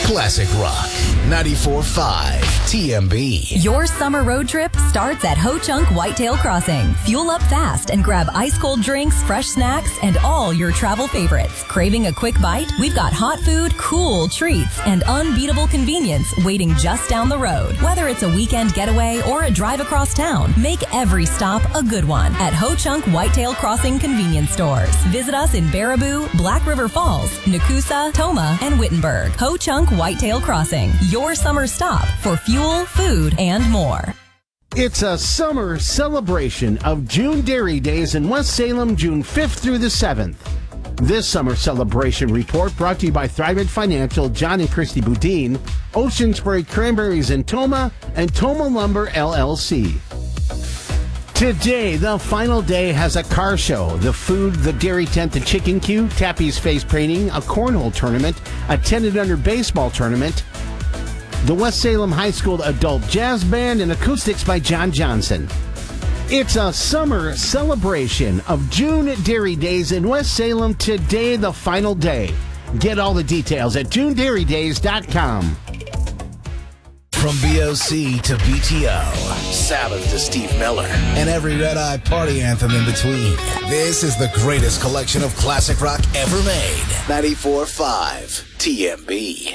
Classic Rock 94.5 TMB. Your summer road trip starts at Ho Chunk Whitetail Crossing. Fuel up fast and grab ice-cold drinks, fresh snacks, and all your travel favorites. Craving a quick bite? We've got hot food, cool treats, and unbeatable convenience waiting just down the road. Whether it's a weekend getaway or a drive across town, make every stop a good one at Ho Chunk Whitetail Crossing convenience stores. Visit us in Baraboo, Black River Falls, Nakusa, Toma, and Wittenberg. Ho Chunk Whitetail Crossing, your summer stop for fuel, food, and more. It's a summer celebration of June Dairy Days in West Salem, June 5th through the 7th. This summer celebration report brought to you by Thrivent Financial, John and Christy Boudin, Ocean Spray Cranberries in Toma, and Toma Lumber LLC. Today, the final day has a car show, the food, the dairy tent, the chicken queue, Tappy's face painting, a cornhole tournament, a 10-and-under baseball tournament, the West Salem High School Adult Jazz Band, and acoustics by John Johnson. It's a summer celebration of June Dairy Days in West Salem. Today, the final day. Get all the details at JuneDairyDays.com. From BOC to BTO, Sabbath to Steve Miller, and every Red Eye party anthem in between. This is the greatest collection of classic rock ever made. 94.5 TMB.